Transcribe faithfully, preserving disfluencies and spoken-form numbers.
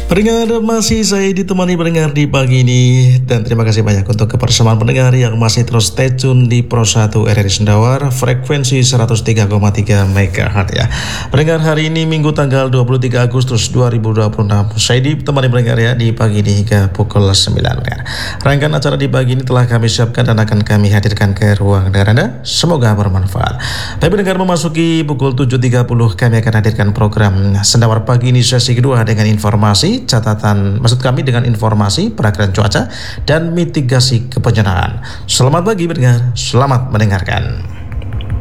Pendengar, masih saya ditemani pendengar di pagi ini. Dan terima kasih banyak untuk kebersamaan pendengar yang masih terus stay tune di Pro satu R R I Sendawar, frekuensi seratus tiga koma tiga megahertz ya. Pendengar, hari ini Minggu tanggal dua puluh tiga Agustus dua ribu dua puluh enam. Saya ditemani pendengar ya di pagi ini hingga pukul sembilan. Pendengar. Rangkaian acara di pagi ini telah kami siapkan dan akan kami hadirkan ke ruang dengar Anda. Semoga bermanfaat. Tapi pendengar, memasuki pukul tujuh tiga puluh kami akan hadirkan program Sendawar Pagi ini sesi kedua dengan informasi, catatan, maksud kami dengan informasi perakiraan cuaca dan mitigasi kebencanaan. Selamat pagi pendengar, selamat mendengarkan.